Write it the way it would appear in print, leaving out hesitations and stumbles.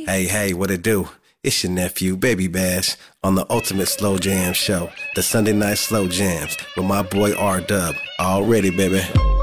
Hey, what it do? It's your nephew, Baby Bash, on the Ultimate Slow Jam Show, the Sunday Night Slow Jams, with my boy R-Dub. Already, baby.